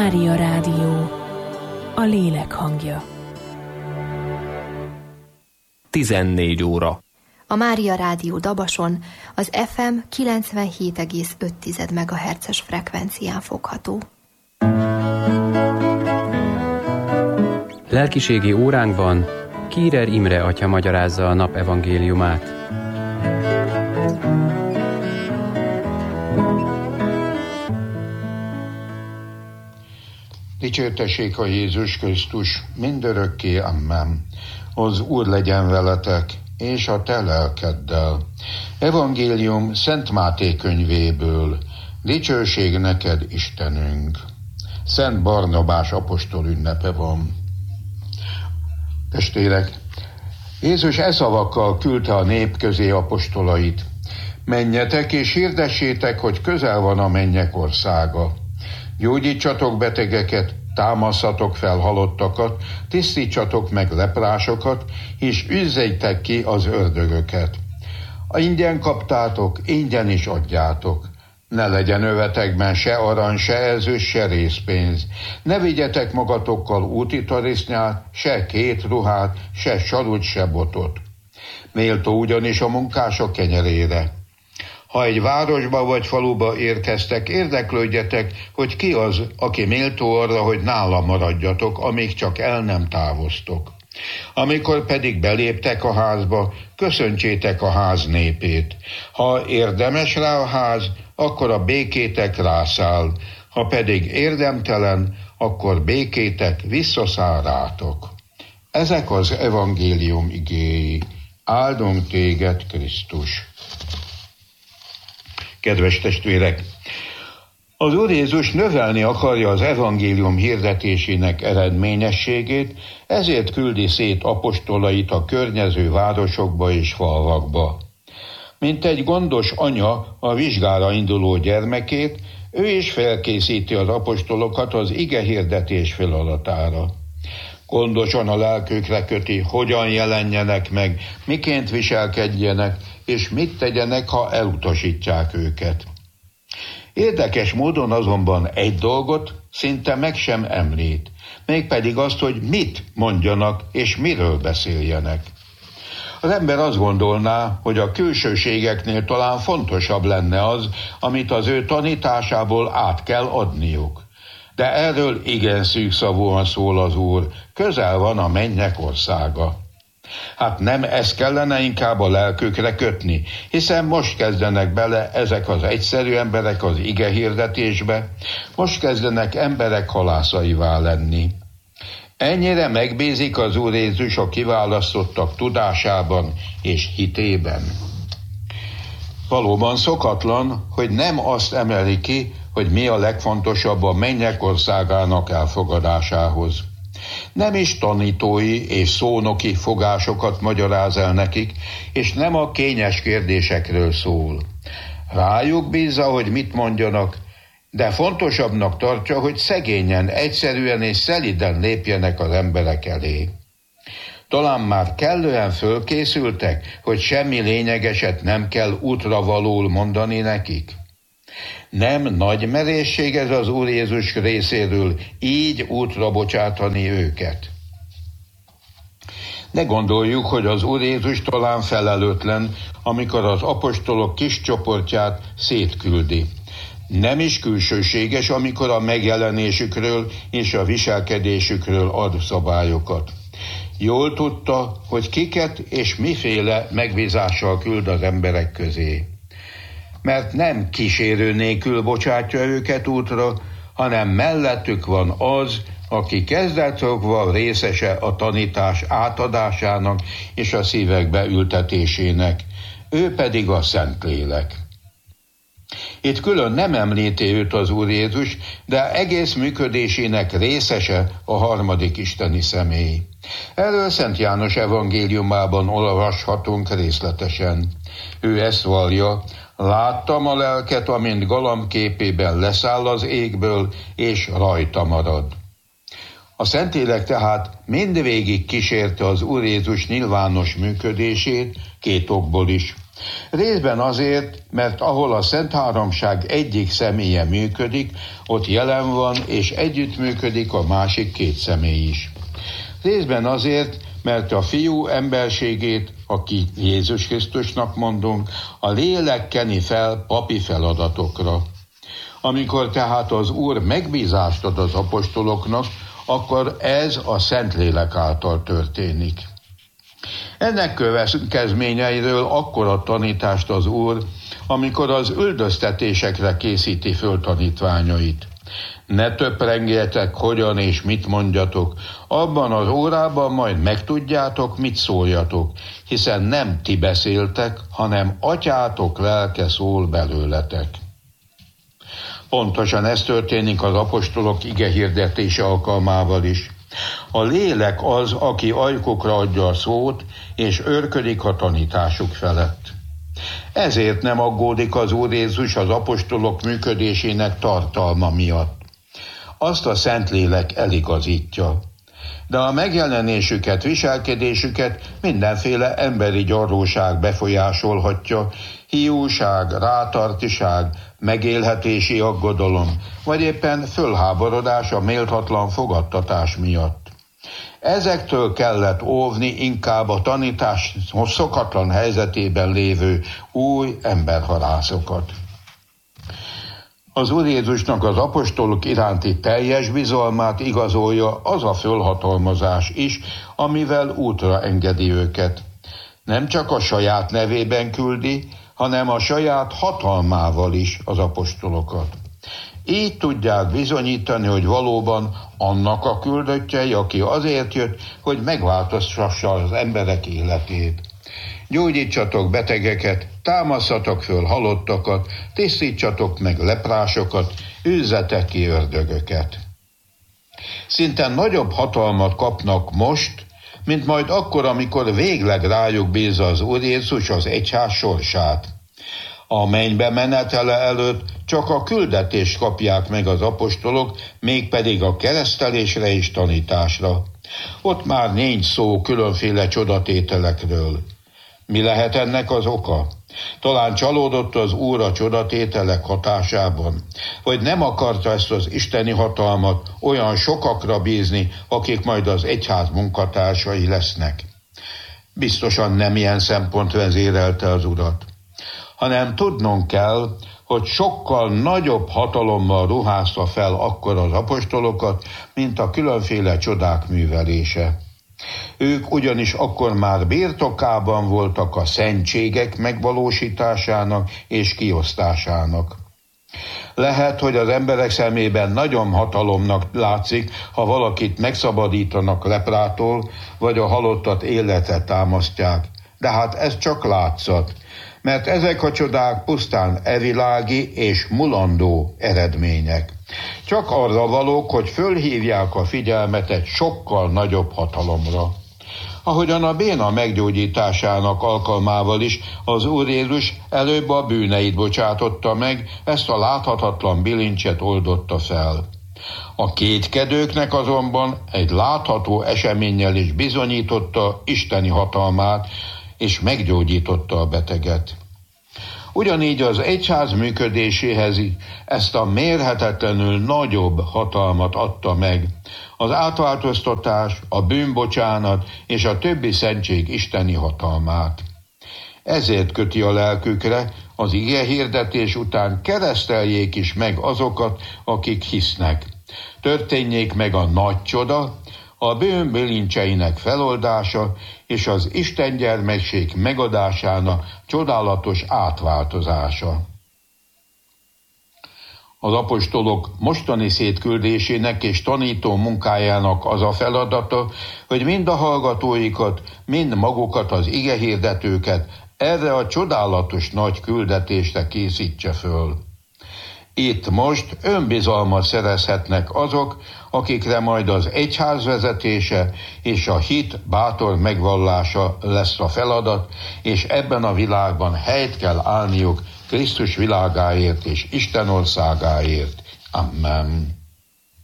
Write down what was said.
Mária Rádió, a lélek hangja. 14 óra. A Mária Rádió Dabason az FM 97,5 MHz-es frekvencián fogható. Lelkiségi óránkban Kírer Imre atya magyarázza a nap evangéliumát. Dicsértessék a Jézus Krisztus mindörökké, amen. Az Úr legyen veletek, és a te lelkeddel. Evangélium Szent Máté könyvéből. Dicsőség neked, Istenünk. Szent Barnabás apostol ünnepe van. Testvérek, Jézus e szavakkal küldte a nép közé apostolait. Menjetek és hirdessétek, hogy közel van a mennyek országa. Gyógyítsatok betegeket, támasszatok fel halottakat, tisztítsatok meg leprásokat, és üzzétek ki az ördögöket. Ingyen kaptátok, ingyen is adjátok. Ne legyen övetekben se arany, se ezüst, se rézpénz. Ne vigyetek magatokkal úti tarisznyát, se két ruhát, se sarut, se botot. Méltó ugyanis a munkások kenyerére. Ha egy városba vagy faluba érkeztek, érdeklődjetek, hogy ki az, aki méltó arra, hogy nála maradjatok, amíg csak el nem távoztok. Amikor pedig beléptek a házba, köszöntsétek a ház népét. Ha érdemes rá a ház, akkor a békétek rászáll, ha pedig érdemtelen, akkor békétek visszaszáll rátok. Ezek az evangélium igéi. Áldunk téged, Krisztus! Kedves testvérek! Az Úr Jézus növelni akarja az evangélium hirdetésének eredményességét, ezért küldi szét apostolait a környező városokba és falvakba. Mint egy gondos anya a vizsgára induló gyermekét, ő is felkészíti az apostolokat az ige hirdetés feladatára. Gondosan a lelkükre köti, hogyan jelenjenek meg, miként viselkedjenek, és mit tegyenek, ha elutasítják őket. Érdekes módon azonban egy dolgot szinte meg sem említ, mégpedig azt, hogy mit mondjanak és miről beszéljenek. Az ember azt gondolná, hogy a külsőségeknél talán fontosabb lenne az, amit az ő tanításából át kell adniuk. De erről igen szűkszavúan szól az Úr, közel van a mennyek országa. Hát nem ezt kellene inkább a lelkükre kötni, hiszen most kezdenek bele ezek az egyszerű emberek az ige hirdetésbe, most kezdenek emberek halászaivá lenni. Ennyire megbízik az Úr Jézus a kiválasztottak tudásában és hitében. Valóban szokatlan, hogy nem azt emeli ki, hogy mi a legfontosabb a mennyek országának elfogadásához. Nem is tanítói és szónoki fogásokat magyaráz el nekik, és nem a kényes kérdésekről szól. Rájuk bízza, hogy mit mondjanak, de fontosabbnak tartja, hogy szegényen, egyszerűen és szeliden lépjenek az emberek elé. Talán már kellően fölkészültek, hogy semmi lényegeset nem kell útravalóul mondani nekik? Nem nagy merészség ez az Úr Jézus részéről így útra bocsátani őket? Ne gondoljuk, hogy az Úr Jézus talán felelőtlen, amikor az apostolok kis csoportját szétküldi. Nem is külsőséges, amikor a megjelenésükről és a viselkedésükről ad szabályokat. Jól tudta, hogy kiket és miféle megbízással küld az emberek közé. Mert nem kísérő nélkül bocsátja őket útra, hanem mellettük van az, aki kezdettől részese a tanítás átadásának és a szívekbe ültetésének, ő pedig a Szentlélek. Itt külön nem említi őt az Úr Jézus, de egész működésének részese a harmadik isteni személy. Erről Szent János evangéliumában olvashatunk részletesen. Ő ezt vallja: láttam a lelket, amint galamb képében leszáll az égből, és rajta marad. A Szentlélek tehát mindvégig kísérte az Úr Jézus nyilvános működését, két okból is. Részben azért, mert ahol a Szent Háromság egyik személye működik, ott jelen van és együttműködik a másik két személy is. Részben azért, mert a Fiú emberségét, aki Jézus Krisztusnak mondunk, a lélek keni fel papi feladatokra. Amikor tehát az Úr megbízást ad az apostoloknak, akkor ez a Szentlélek által történik. Ennek következményeiről akkor ad tanítást az Úr, amikor az üldöztetésekre készíti föl tanítványait. Ne töprengjetek, hogyan és mit mondjatok, abban az órában majd megtudjátok, mit szóljatok, hiszen nem ti beszéltek, hanem atyátok lelke szól belőletek. Pontosan ez történik az apostolok igehirdetése alkalmával is. A lélek az, aki ajkukra adja a szót, és őrködik a tanításuk felett. Ezért nem aggódik az Úr Jézus az apostolok működésének tartalma miatt. Azt a Szentlélek eligazítja. De a megjelenésüket, viselkedésüket mindenféle emberi gyarlóság befolyásolhatja, hiúság, rátartiság, megélhetési aggodalom, vagy éppen fölháborodás a méltatlan fogadtatás miatt. Ezektől kellett óvni inkább a tanítás szokatlan helyzetében lévő új emberhalászokat. Az Úr Jézusnak az apostolok iránti teljes bizalmát igazolja az a fölhatalmazás is, amivel útra engedi őket. Nem csak a saját nevében küldi, hanem a saját hatalmával is az apostolokat. Így tudják bizonyítani, hogy valóban annak a küldöttjei, aki azért jött, hogy megváltoztassa az emberek életét. Gyógyítsatok betegeket, támasztatok föl halottakat, tisztítsatok meg leprásokat, űzzetek ki ördögöket. Szinte nagyobb hatalmat kapnak most, mint majd akkor, amikor végleg rájuk bízza az Úr Jézus az egyház sorsát. A mennybe menetele előtt csak a küldetést kapják meg az apostolok, mégpedig a keresztelésre és tanításra. Ott már nincs szó különféle csodatételekről. Mi lehet ennek az oka? Talán csalódott az Úr a csodatételek hatásában, vagy nem akarta ezt az isteni hatalmat olyan sokakra bízni, akik majd az egyház munkatársai lesznek. Biztosan nem ilyen szempont vezérelte az Urat, hanem tudnunk kell, hogy sokkal nagyobb hatalommal ruházta fel akkor az apostolokat, mint a különféle csodák művelése. Ők ugyanis akkor már birtokában voltak a szentségek megvalósításának és kiosztásának. Lehet, hogy az emberek szemében nagyon hatalomnak látszik, ha valakit megszabadítanak leprától, vagy a halottat életre támasztják, de hát ez csak látszat, mert ezek a csodák pusztán evilági és mulandó eredmények. Csak arra valók, hogy fölhívják a figyelmet egy sokkal nagyobb hatalomra. Ahogyan a béna meggyógyításának alkalmával is az Úr Jézus előbb a bűneit bocsátotta meg, ezt a láthatatlan bilincset oldotta fel. A kétkedőknek azonban egy látható eseménnyel is bizonyította isteni hatalmát, és meggyógyította a beteget. Ugyanígy az egyház működéséhez ezt a mérhetetlenül nagyobb hatalmat adta meg, az átváltoztatás, a bűnbocsánat és a többi szentség isteni hatalmát. Ezért köti a lelkükre, az igehirdetés után kereszteljék is meg azokat, akik hisznek. Történjék meg a nagy csoda, a bűn bilincseinek feloldása és az Isten gyermekség megadásának csodálatos átváltozása. Az apostolok mostani szétküldésének és tanító munkájának az a feladata, hogy mind a hallgatóikat, mind magukat az igehirdetőket erre a csodálatos nagy küldetésre készítse föl. Itt most önbizalmat szerezhetnek azok, akikre majd az egyház vezetése és a hit bátor megvallása lesz a feladat, és ebben a világban helyt kell állniuk Krisztus világáért és Isten országáért. Amen.